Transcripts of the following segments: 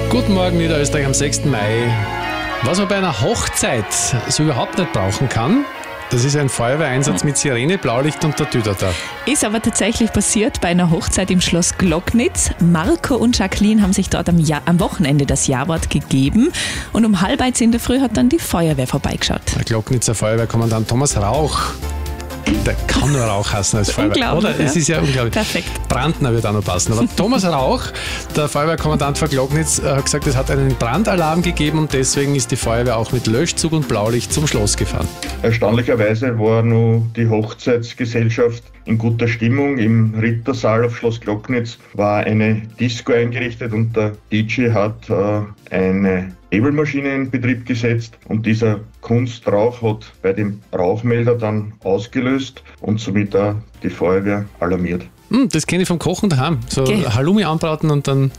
Guten Morgen, Niederösterreich am 6. Mai. Was man bei einer Hochzeit so überhaupt nicht brauchen kann, das ist ein Feuerwehreinsatz mit Sirene, Blaulicht und der Tüdata. Ist aber tatsächlich passiert bei einer Hochzeit im Schloss Glocknitz. Marco und Jacqueline haben sich dort am Wochenende das Ja-Wort gegeben und um 1:30 in der Früh hat dann die Feuerwehr vorbeigeschaut. Der Glocknitzer Feuerwehrkommandant Thomas Rauch, der kann nur Rauch heißen als Feuerwehr. Oder? Ja. Es ist ja unglaublich. Perfekt. Brandner wird auch noch passen. Aber Thomas Rauch, der Feuerwehrkommandant von Glocknitz, hat gesagt, es hat einen Brandalarm gegeben und deswegen ist die Feuerwehr auch mit Löschzug und Blaulicht zum Schloss gefahren. Erstaunlicherweise war nur die Hochzeitsgesellschaft in guter Stimmung. Im Rittersaal auf Schloss Glocknitz war eine Disco eingerichtet und der DJ hat eine Hebelmaschine in Betrieb gesetzt und dieser Kunstrauch hat bei dem Rauchmelder dann ausgelöst und somit auch die Feuerwehr alarmiert. Das kenne ich vom Kochen daheim. So Okay. Halloumi anbraten und dann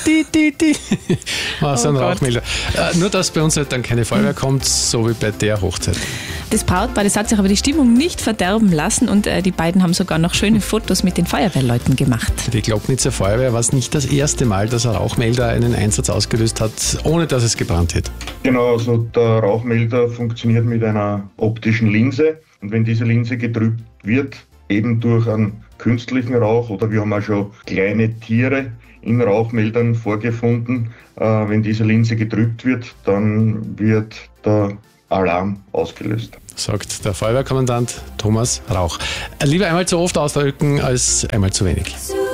war so ein Oh Gott. Rauchmelder. Nur, dass bei uns halt dann keine Feuerwehr kommt, so wie bei der Hochzeit. Das Brautpaar, das hat sich aber die Stimmung nicht verderben lassen und die beiden haben sogar noch schöne Fotos mit den Feuerwehrleuten gemacht. Die Glocknitzer Feuerwehr war es nicht das erste Mal, dass ein Rauchmelder einen Einsatz ausgelöst hat, ohne dass es gebrannt hätte. Genau, also der Rauchmelder funktioniert mit einer optischen Linse und wenn diese Linse getrübt wird, eben durch einen künstlichen Rauch oder wir haben auch schon kleine Tiere in Rauchmeldern vorgefunden, wenn diese Linse getrübt wird, dann wird der Alarm ausgelöst. Sagt der Feuerwehrkommandant Thomas Rauch. Lieber einmal zu oft ausdrücken als einmal zu wenig.